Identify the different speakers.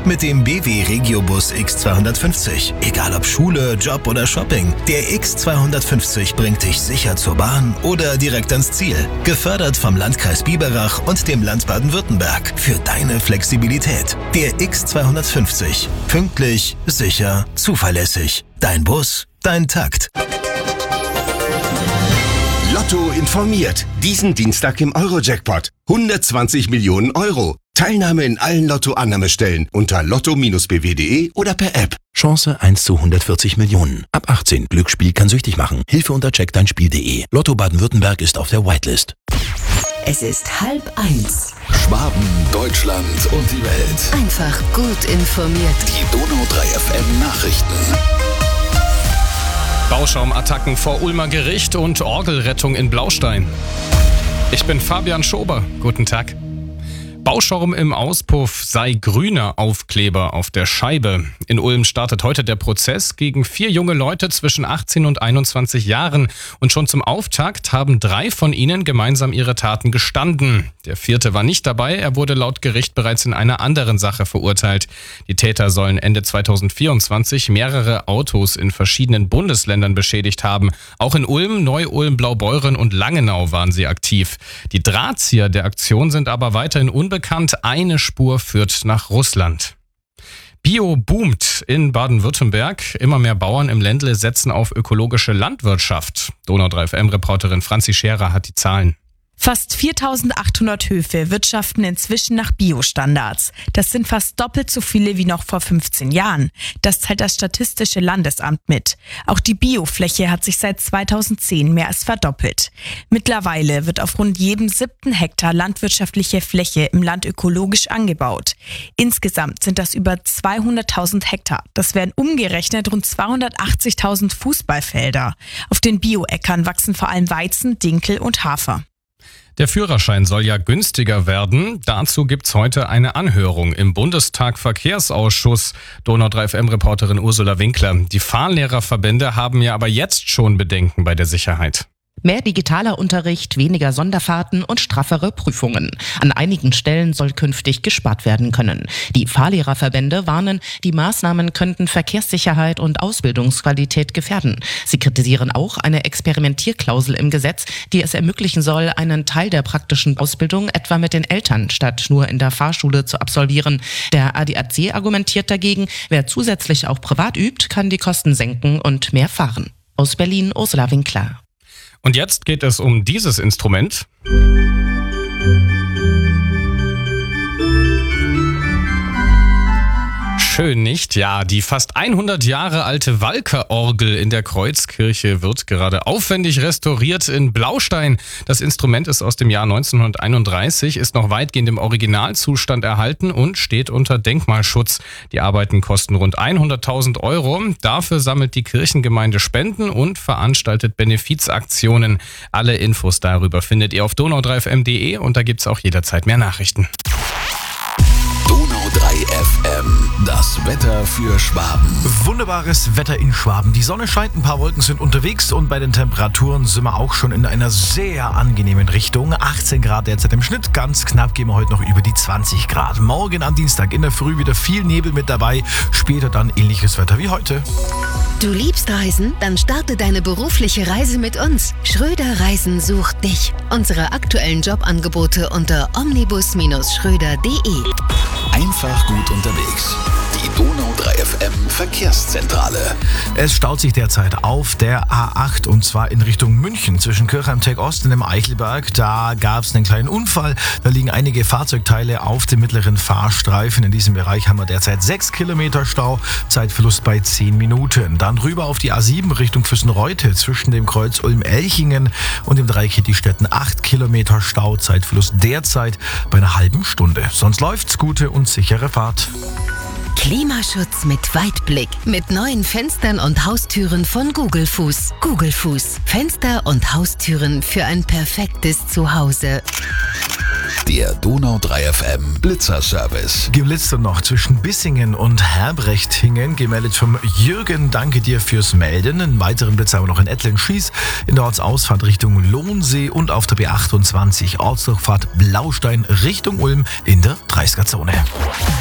Speaker 1: Mit dem BW Regiobus X250. Egal ob Schule, Job oder Shopping, der X250 bringt dich sicher zur Bahn oder direkt ans Ziel. Gefördert vom Landkreis Biberach und dem Land Baden-Württemberg. Für deine Flexibilität. Der X250. Pünktlich, sicher, zuverlässig. Dein Bus, dein Takt.
Speaker 2: Lotto informiert. Diesen Dienstag im Euro-Jackpot. 120 Millionen Euro. Teilnahme in allen Lotto-Annahmestellen unter lotto-bw.de oder per App.
Speaker 3: Chance 1 zu 140 Millionen. Ab 18. Glücksspiel kann süchtig machen. Hilfe unter checkdeinspiel.de. Lotto Baden-Württemberg ist auf der Whitelist.
Speaker 4: Es ist 12:30.
Speaker 5: Schwaben, Deutschland und die Welt.
Speaker 4: Einfach gut informiert.
Speaker 5: Die Donau 3 FM Nachrichten.
Speaker 6: Bauschaumattacken vor Ulmer Gericht und Orgelrettung in Blaustein. Ich bin Fabian Schober. Guten Tag. Bauschaum im Auspuff sei grüner Aufkleber auf der Scheibe. In Ulm startet heute der Prozess gegen 4 junge Leute zwischen 18 und 21 Jahren. Und schon zum Auftakt haben 3 von ihnen gemeinsam ihre Taten gestanden. Der 4. war nicht dabei, er wurde laut Gericht bereits in einer anderen Sache verurteilt. Die Täter sollen Ende 2024 mehrere Autos in verschiedenen Bundesländern beschädigt haben. Auch in Ulm, Neu-Ulm, Blaubeuren und Langenau waren sie aktiv. Die Drahtzieher der Aktion sind aber weiterhin unbekannt. Eine Spur führt nach Russland. Bio boomt in Baden-Württemberg. Immer mehr Bauern im Ländle setzen auf ökologische Landwirtschaft. Donau 3 FM-Reporterin Franzi Scherer hat die Zahlen.
Speaker 7: Fast 4.800 Höfe wirtschaften inzwischen nach Biostandards. Das sind fast doppelt so viele wie noch vor 15 Jahren. Das teilt das Statistische Landesamt mit. Auch die Biofläche hat sich seit 2010 mehr als verdoppelt. Mittlerweile wird auf rund jedem 7. Hektar landwirtschaftliche Fläche im Land ökologisch angebaut. Insgesamt sind das über 200.000 Hektar. Das wären umgerechnet rund 280.000 Fußballfelder. Auf den Bioäckern wachsen vor allem Weizen, Dinkel und Hafer.
Speaker 6: Der Führerschein soll ja günstiger werden. Dazu gibt's heute eine Anhörung im Bundestag-Verkehrsausschuss. Donau 3 FM-Reporterin Ursula Winkler. Die Fahrlehrerverbände haben ja aber jetzt schon Bedenken bei der Sicherheit.
Speaker 8: Mehr digitaler Unterricht, weniger Sonderfahrten und straffere Prüfungen. An einigen Stellen soll künftig gespart werden können. Die Fahrlehrerverbände warnen, die Maßnahmen könnten Verkehrssicherheit und Ausbildungsqualität gefährden. Sie kritisieren auch eine Experimentierklausel im Gesetz, die es ermöglichen soll, einen Teil der praktischen Ausbildung etwa mit den Eltern statt nur in der Fahrschule zu absolvieren. Der ADAC argumentiert dagegen, wer zusätzlich auch privat übt, kann die Kosten senken und mehr fahren. Aus Berlin, Ursula Winkler.
Speaker 6: Und jetzt geht es um dieses Instrument. Schön, nicht? Ja, die fast 100 Jahre alte Walker-Orgel in der Kreuzkirche wird gerade aufwendig restauriert in Blaustein. Das Instrument ist aus dem Jahr 1931, ist noch weitgehend im Originalzustand erhalten und steht unter Denkmalschutz. Die Arbeiten kosten rund 100.000 €. Dafür sammelt die Kirchengemeinde Spenden und veranstaltet Benefizaktionen. Alle Infos darüber findet ihr auf donau3fm.de und da gibt's auch jederzeit mehr Nachrichten.
Speaker 5: Donau 3 FM, das Wetter für Schwaben.
Speaker 9: Wunderbares Wetter in Schwaben. Die Sonne scheint, ein paar Wolken sind unterwegs und bei den Temperaturen sind wir auch schon in einer sehr angenehmen Richtung. 18 Grad derzeit im Schnitt, ganz knapp gehen wir heute noch über die 20 Grad. Morgen am Dienstag in der Früh wieder viel Nebel mit dabei, später dann ähnliches Wetter wie heute.
Speaker 4: Du liebst Reisen? Dann starte deine berufliche Reise mit uns. Schröder Reisen sucht dich. Unsere aktuellen Jobangebote unter omnibus-schröder.de.
Speaker 5: Einfach gut unterwegs. Die Donau 3 FM Verkehrszentrale.
Speaker 9: Es staut sich derzeit auf der A8 und zwar in Richtung München zwischen Kirchheim-Tech Ost und dem Eichelberg. Da gab es einen kleinen Unfall. Da liegen einige Fahrzeugteile auf dem mittleren Fahrstreifen. In diesem Bereich haben wir derzeit 6 Kilometer Stau. Zeitverlust bei 10 Minuten. Dann rüber auf die A7 Richtung Füssen-Reute zwischen dem Kreuz Ulm-Elchingen und dem Dreieck Städten 8 Kilometer Stau. Zeitverlust derzeit bei einer halben Stunde. Sonst läuft's, gute und sichere Fahrt.
Speaker 4: Klimaschutz mit Weitblick. Mit neuen Fenstern und Haustüren von Gugelfuß. Gugelfuß. Fenster und Haustüren für ein perfektes Zuhause.
Speaker 5: Der Donau 3 FM Blitzerservice.
Speaker 9: Geblitzt noch zwischen Bissingen und Herbrechtingen. Gemeldet vom Jürgen. Danke dir fürs Melden. Einen weiteren Blitzer haben wir noch in Ettlen-Schieß. In der Ortsausfahrt Richtung Lohnsee und auf der B28 Ortsdurchfahrt Blaustein Richtung Ulm in der 30er-Zone.